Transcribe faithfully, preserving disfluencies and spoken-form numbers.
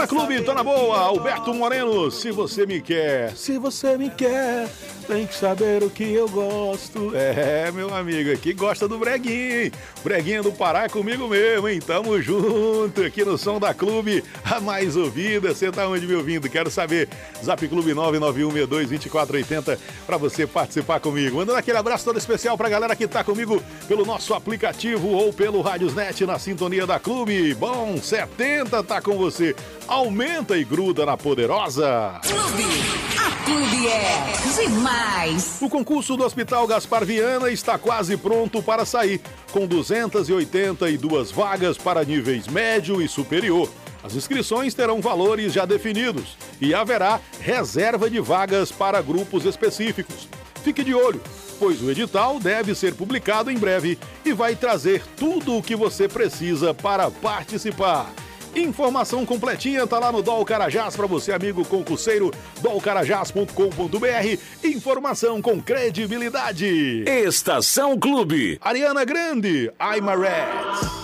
da Clube, tô na boa, Alberto Moreno, se você me quer, se você me quer, tem que saber o que eu gosto. É, meu amigo, aqui gosta do Breguinho, Breguinho do Pará é comigo mesmo, hein? Tamo junto aqui no Som da Clube, a mais ouvida. Você tá onde me ouvindo? Quero saber. Zap Clube nove nove um seis dois dois quatro oito zero pra você participar comigo. Mandando aquele abraço todo especial pra galera que tá comigo pelo nosso aplicativo ou pelo Radiosnet na sintonia da Clube. Bom, setenta tá com você. Aumenta e gruda na poderosa. Clube, a Clube é demais. O concurso do Hospital Gaspar Viana está quase pronto para sair, com duzentas e oitenta e duas vagas para níveis médio e superior. As inscrições terão valores já definidos e haverá reserva de vagas para grupos específicos. Fique de olho, pois o edital deve ser publicado em breve e vai trazer tudo o que você precisa para participar. Informação completinha tá lá no Dol Carajás para você, amigo concurseiro, dol carajás ponto com ponto br. Informação com credibilidade. Estação Clube. Ariana Grande, I'm a Red.